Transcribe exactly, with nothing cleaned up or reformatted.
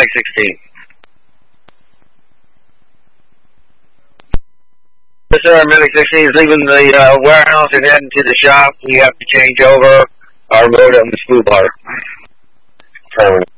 Medic sixteen. Yes, sir. Medic sixteen is leaving the uh, warehouse and heading to the shop. We have to change over our load up in the school bar.